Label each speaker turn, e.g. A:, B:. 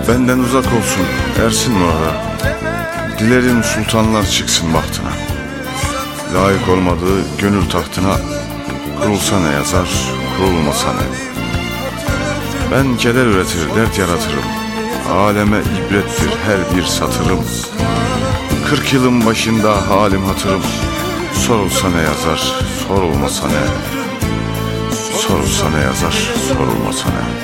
A: Benden uzak olsun ersin orada. Dilerim sultanlar çıksın bahtına. Layık olmadığı gönül tahtına, kurulsa ne yazar, kurulmasa ne. Ben keder üretir, dert yaratırım. Aleme ibrettir her bir satırım. 40 yılın başında halim hatırım. Sorulsa ne yazar, sorulmasa ne. Sorulsa ne yazar, sorulmasa ne.